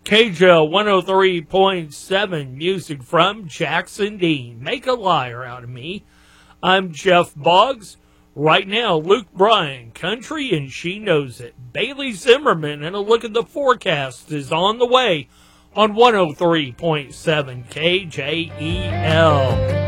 KJL 103.7, music from Jackson Dean. Make a liar out of me. I'm Jeff Boggs. Right now, Luke Bryan, Country, and She Knows It. Bailey Zimmerman, and a look at the forecast is on the way on 103.7 KJEL.